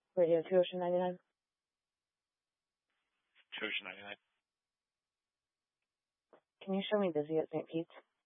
Radio 2 Ocean 99. 2 Ocean 99. Can you show me busy at St. Pete's?